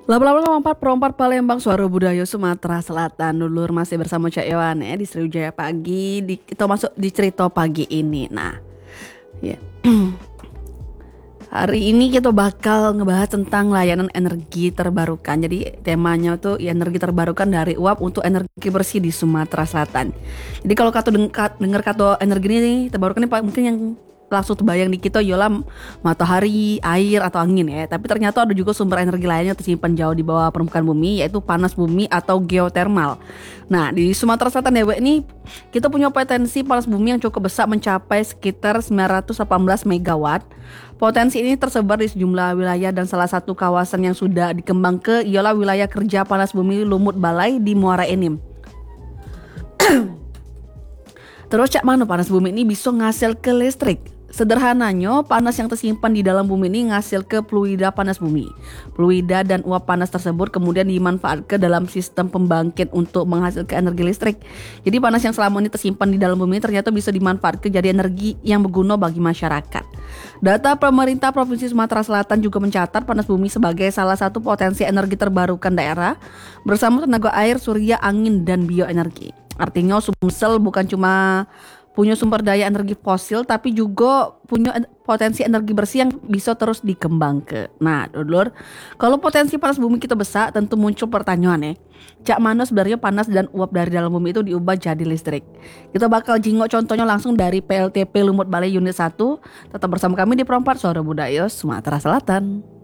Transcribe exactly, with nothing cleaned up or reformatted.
Laba-laba lompat perompat Palembang Suara Budaya Sumatera Selatan. Dulur masih bersama Cak Iwan ya di Sriwijaya Pagi di, kita masuk di cerita pagi ini. Nah ya hari ini kita bakal ngebahas tentang layanan energi terbarukan. Jadi temanya tuh ya, energi terbarukan dari uap untuk energi bersih di Sumatera Selatan. Jadi kalau kata dengar kata energi ini terbarukan ini mungkin yang langsung terbayang di kita yola matahari, air atau angin ya. Tapi ternyata ada juga sumber energi lainnya tersimpan jauh di bawah permukaan bumi, yaitu panas bumi atau geotermal. Nah di Sumatera Selatan ya ini kita punya potensi panas bumi yang cukup besar mencapai sekitar sembilan ratus delapan belas megawatt. Potensi ini tersebar di sejumlah wilayah dan salah satu kawasan yang sudah dikembang ke ialah wilayah kerja panas bumi Lumut Balai di Muara Enim. Terus cak mana panas bumi ini bisa ngasil ke listrik? Sederhananya, panas yang tersimpan di dalam bumi ini ngasil ke fluida panas bumi. Fluida dan uap panas tersebut kemudian dimanfaatkan dalam sistem pembangkit untuk menghasilkan energi listrik. Jadi panas yang selama ini tersimpan di dalam bumi ternyata bisa dimanfaatkan jadi energi yang berguna bagi masyarakat. Data pemerintah Provinsi Sumatera Selatan juga mencatat panas bumi sebagai salah satu potensi energi terbarukan daerah bersama tenaga air, surya, angin, dan bioenergi. Artinya Sumsel bukan cuma punya sumber daya energi fosil tapi juga punya potensi energi bersih yang bisa terus dikembangkan. Nah, dulur, kalau potensi panas bumi kita besar tentu muncul pertanyaan ya. Cak mana sebenarnya panas dan uap dari dalam bumi itu diubah jadi listrik? Kita bakal jingok contohnya langsung dari P L T P Lumut Balai Unit satu. Tetap bersama kami di Perompat Suara Budaya Sumatera Selatan.